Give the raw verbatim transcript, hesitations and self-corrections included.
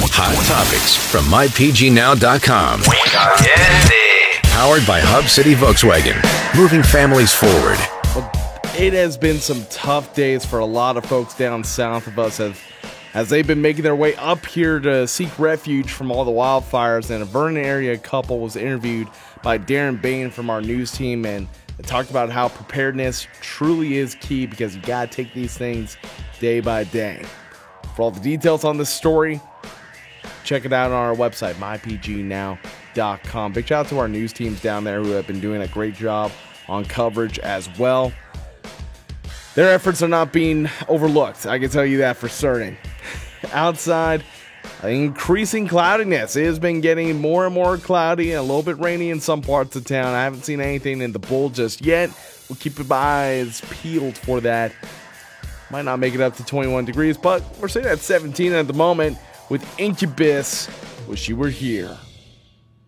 Hot topics from my p g now dot com. Powered by Hub City Volkswagen. Moving families forward. Well, it has been some tough days for a lot of folks down south of us as, as they've been making their way up here to seek refuge from all the wildfires. And a Vernon area couple was interviewed by Darren Bain from our news team, and they talked about how preparedness truly is key because you got to take these things day by day. For all the details on this story, check it out on our website, my p g now dot com. Big shout out to our news teams down there who have been doing a great job on coverage as well. Their efforts are not being overlooked, I can tell you that for certain. Outside, increasing cloudiness. It has been getting more and more cloudy and a little bit rainy in some parts of town. I haven't seen anything in the bowl just yet. We'll keep our eyes peeled for that. Might not make it up to twenty-one degrees, but we're sitting at seventeen at the moment with Incubus. Wish You Were Here.